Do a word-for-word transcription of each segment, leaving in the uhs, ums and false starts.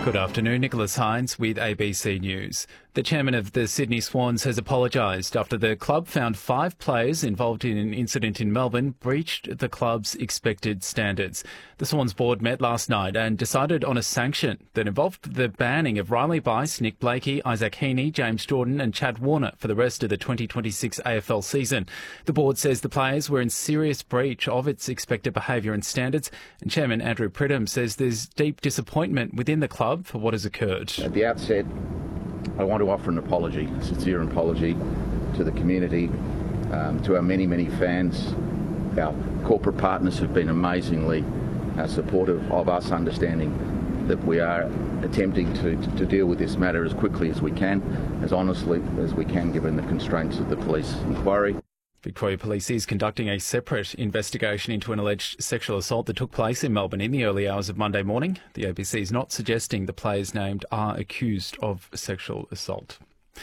Good afternoon, Nicholas Hines with A B C News. The chairman of the Sydney Swans has apologised after the club found five players involved in an incident in Melbourne breached the club's expected standards. The Swans board met last night and decided on a sanction that involved the banning of Riley Bice, Nick Blakey, Isaac Heaney, James Jordan and Chad Warner for the rest of the twenty twenty-six A F L season. The board says the players were in serious breach of its expected behaviour and standards, and Chairman Andrew Pridham says there's deep disappointment within the club for what has occurred. At the outset, I want to offer an apology, a sincere apology to the community, um, to our many, many fans. Our corporate partners have been amazingly uh, supportive of us, understanding that we are attempting to, to deal with this matter as quickly as we can, as honestly as we can, given the constraints of the police inquiry. Victoria Police is conducting a separate investigation into an alleged sexual assault that took place in Melbourne in the early hours of Monday morning. The A B C is not suggesting the players named are accused of sexual assault.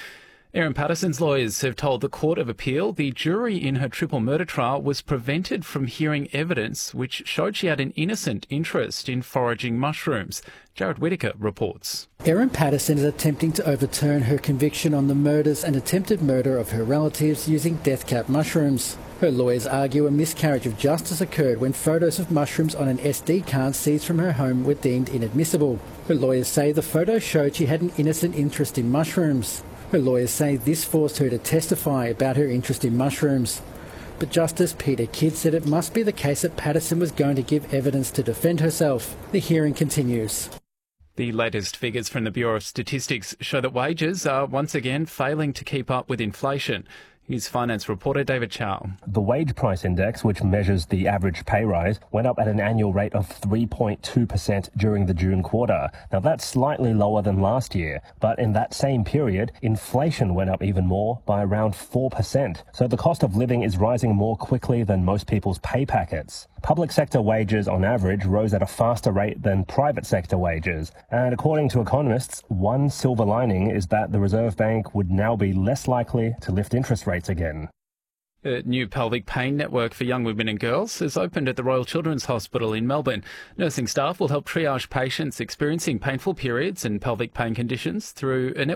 Erin Patterson's lawyers have told the Court of Appeal the jury in her triple murder trial was prevented from hearing evidence which showed she had an innocent interest in foraging mushrooms. Jared Whittaker reports. Erin Patterson is attempting to overturn her conviction on the murders and attempted murder of her relatives using death cap mushrooms. Her lawyers argue a miscarriage of justice occurred when photos of mushrooms on an S D card seized from her home were deemed inadmissible. Her lawyers say the photos showed she had an innocent interest in mushrooms. Her lawyers say this forced her to testify about her interest in mushrooms. But Justice Peter Kidd said it must be the case that Patterson was going to give evidence to defend herself. The hearing continues. The latest figures from the Bureau of Statistics show that wages are once again failing to keep up with inflation. Here's finance reporter David Chow. The wage price index, which measures the average pay rise, went up at an annual rate of three point two percent during the June quarter. Now that's slightly lower than last year, but in that same period, inflation went up even more by around four percent. So the cost of living is rising more quickly than most people's pay packets. Public sector wages on average rose at a faster rate than private sector wages. And according to economists, one silver lining is that the Reserve Bank would now be less likely to lift interest rates again. A new pelvic pain network for young women and girls has opened at the Royal Children's Hospital in Melbourne. Nursing staff will help triage patients experiencing painful periods and pelvic pain conditions through a network